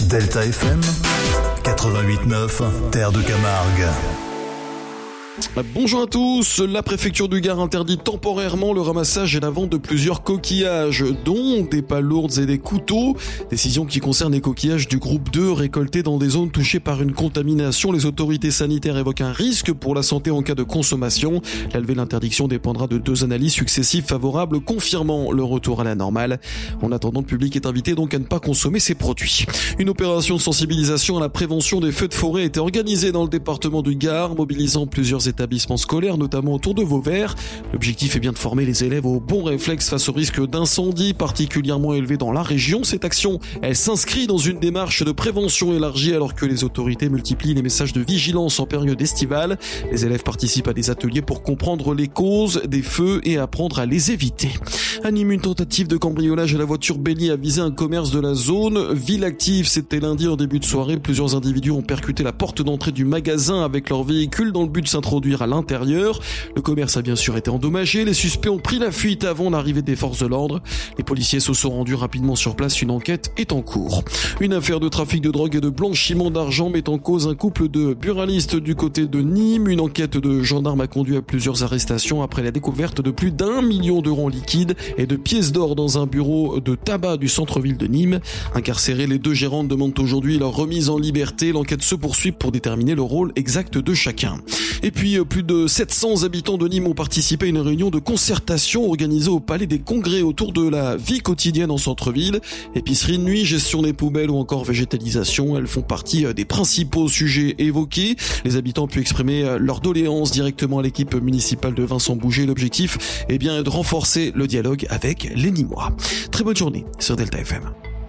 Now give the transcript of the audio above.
Delta FM 88.9, Terre de Camargue. Bonjour à tous. La préfecture du Gard interdit temporairement le ramassage et la vente de plusieurs coquillages, dont des palourdes et des couteaux. Décision qui concerne les coquillages du groupe 2 récoltés dans des zones touchées par une contamination. Les autorités sanitaires évoquent un risque pour la santé en cas de consommation. La levée de l'interdiction dépendra de 2 analyses successives favorables confirmant le retour à la normale. En attendant, le public est invité donc à ne pas consommer ces produits. Une opération de sensibilisation à la prévention des feux de forêt a été organisée dans le département du Gard, mobilisant plusieurs établissements scolaires, notamment autour de Vauvert. L'objectif est bien de former les élèves aux bons réflexes face au risque d'incendie particulièrement élevé dans la région. Cette action, elle s'inscrit dans une démarche de prévention élargie alors que les autorités multiplient les messages de vigilance en période estivale. Les élèves participent à des ateliers pour comprendre les causes des feux et apprendre à les éviter. À Nîmes, une tentative de cambriolage à la voiture bélier a visé un commerce de la zone. Ville active, c'était lundi en début de soirée. Plusieurs individus ont percuté la porte d'entrée du magasin avec leur véhicule dans le but de s'introduire à l'intérieur. Le commerce a bien sûr été endommagé. Les suspects ont pris la fuite avant l'arrivée des forces de l'ordre. Les policiers se sont rendus rapidement sur place. Une enquête est en cours. Une affaire de trafic de drogue et de blanchiment d'argent met en cause un couple de buralistes du côté de Nîmes. Une enquête de gendarmes a conduit à plusieurs arrestations après la découverte de plus d'1 million d'euros en liquide et de pièces d'or dans un bureau de tabac du centre-ville de Nîmes. Incarcérés, les 2 gérantes demandent aujourd'hui leur remise en liberté. L'enquête se poursuit pour déterminer le rôle exact de chacun. Et puis, plus de 700 habitants de Nîmes ont participé à une réunion de concertation organisée au Palais des Congrès autour de la vie quotidienne en centre-ville. Épicerie de nuit, gestion des poubelles ou encore végétalisation, elles font partie des principaux sujets évoqués. Les habitants ont pu exprimer leurs doléances directement à l'équipe municipale de Vincent Bouger. L'objectif est bien de renforcer le dialogue avec les Nîmois. Très bonne journée sur Delta FM.